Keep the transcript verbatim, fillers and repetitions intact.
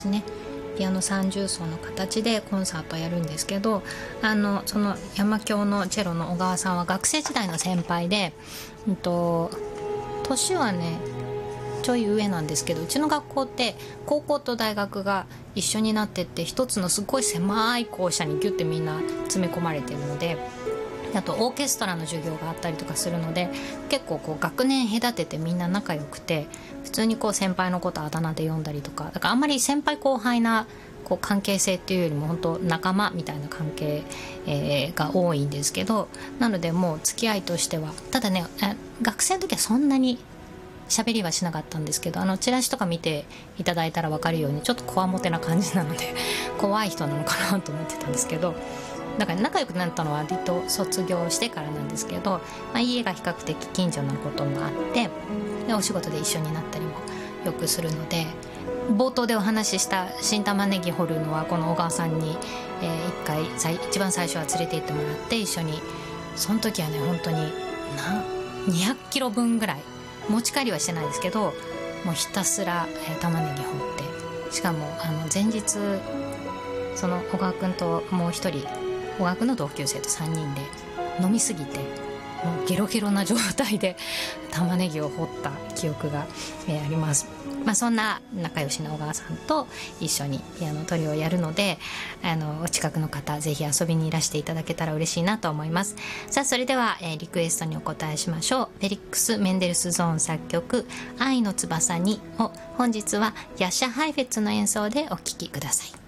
ね。ピアノ三重奏の形でコンサートをやるんですけど、あのその山響のチェロの小川さんは学生時代の先輩で、うんと年はねちょい上なんですけど、うちの学校って高校と大学が一緒になってって一つのすごい狭い校舎にギュッてみんな詰め込まれてるので、あとオーケストラの授業があったりとかするので、結構こう学年隔ててみんな仲良くて、普通にこう先輩のことあだ名で呼んだりとか、だからあんまり先輩後輩なこう関係性っていうよりも本当仲間みたいな関係、えー、が多いんですけど、なのでもう付き合いとしては、ただね学生の時はそんなに喋りはしなかったんですけど、あのチラシとか見ていただいたら分かるようにちょっとこわもてな感じなので怖い人なのかなと思ってたんですけど、だから仲良くなったのは割と卒業してからなんですけど、まあ、家が比較的近所のこともあって、でお仕事で一緒になったりもよくするので、冒頭でお話しした新玉ねぎ掘るのはこの小川さんに、えー、一回一番最初は連れて行ってもらって一緒に、その時はね本当になにひゃくキロ分ぐらい持ち帰りはしてないですけど、もうひたすら、えー、玉ねぎ掘って、しかもあの前日その小川君ともう一人小学の同級生とさんにんで飲みすぎてもうゲロゲロな状態で玉ねぎを掘った記憶が、えー、あります。まあ、そんな仲良しな小川さんと一緒にピアノトリオをやるので、あのお近くの方ぜひ遊びにいらしていただけたら嬉しいなと思います。さあそれでは、えー、リクエストにお答えしましょう。フェリックス・メンデルスゾーン作曲愛の翼にを本日はヤッシャ・ハイフェッツの演奏でお聴きください。